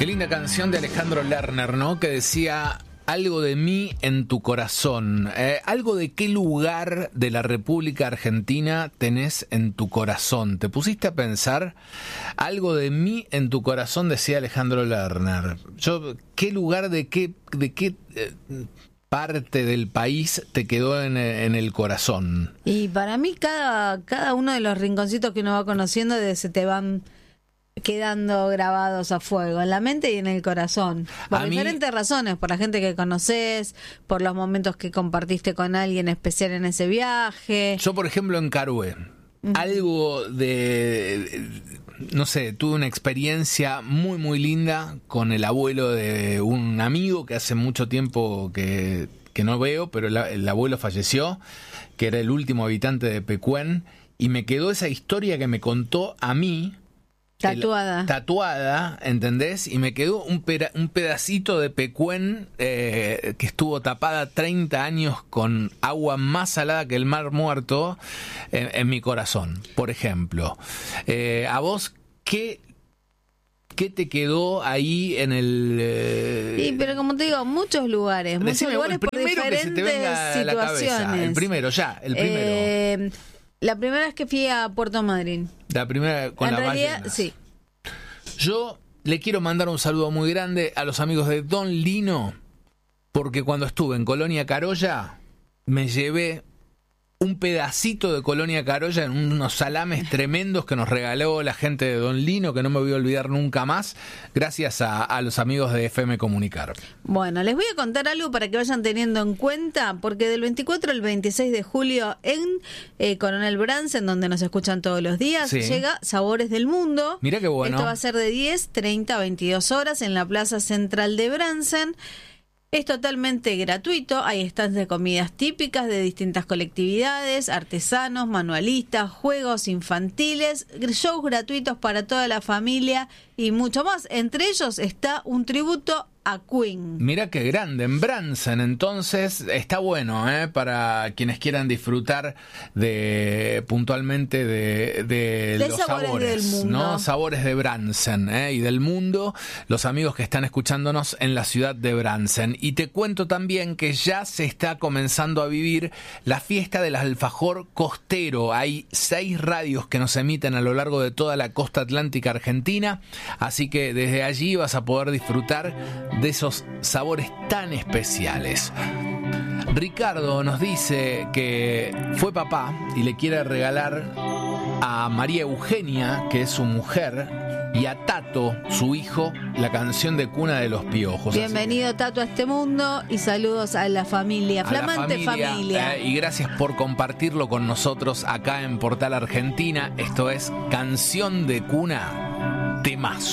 Qué linda canción de Alejandro Lerner, ¿no? Que decía algo de mí en tu corazón. Algo de qué lugar de la República Argentina tenés en tu corazón. ¿Te pusiste a pensar? Algo de mí en tu corazón, decía Alejandro Lerner. ¿Qué lugar de qué parte del país te quedó en el corazón? Y para mí cada uno de los rinconcitos que uno va conociendo se te van quedando grabados a fuego, en la mente y en el corazón. Por diferentes razones, por la gente que conoces, por los momentos que compartiste con alguien especial en ese viaje. Yo, por ejemplo, en Carué, algo de... No sé, tuve una experiencia muy, muy linda con el abuelo de un amigo que hace mucho tiempo que no veo, pero el abuelo falleció, que era el último habitante de Pecuén, y me quedó esa historia que me contó a mí, tatuada, ¿entendés? Y me quedó un pedacito de Pecuén que estuvo tapada 30 años con agua más salada que el Mar Muerto en mi corazón, por ejemplo. ¿A vos qué te quedó ahí en el...? Sí, pero como te digo, muchos lugares por diferentes situaciones. El primero. La primera vez que fui a Puerto Madryn. La primera con las ballenas. Sí. Yo le quiero mandar un saludo muy grande a los amigos de Don Lino, porque cuando estuve en Colonia Carolla, me llevé un pedacito de Colonia Carolla en unos salames tremendos que nos regaló la gente de Don Lino, que no me voy a olvidar nunca más, gracias a los amigos de FM Comunicar. Bueno, les voy a contar algo para que vayan teniendo en cuenta, porque del 24 al 26 de julio en Coronel Bransen, donde nos escuchan todos los días, sí, llega Sabores del Mundo. Mira qué bueno. Esto va a ser de 10:30 a 22 horas en la Plaza Central de Bransen. Es totalmente gratuito, hay stands de comidas típicas de distintas colectividades, artesanos, manualistas, juegos infantiles, shows gratuitos para toda la familia y mucho más. Entre ellos está un tributo a Queen. Mira qué grande, en Bransen, entonces está bueno, para quienes quieran disfrutar puntualmente de los sabores del mundo, ¿no? Sabores de Bransen y del mundo, los amigos que están escuchándonos en la ciudad de Bransen. Y te cuento también que ya se está comenzando a vivir la fiesta del alfajor costero. Hay 6 radios que nos emiten a lo largo de toda la costa atlántica argentina, así que desde allí vas a poder disfrutar de esos sabores tan especiales. Ricardo nos dice que fue papá y le quiere regalar a María Eugenia, que es su mujer, y a Tato, su hijo, la canción de Cuna de los Piojos. Bienvenido, Tato, a este mundo y saludos a la familia, flamante familia. Y gracias por compartirlo con nosotros acá en Portal Argentina. Esto es Canción de Cuna, temazo.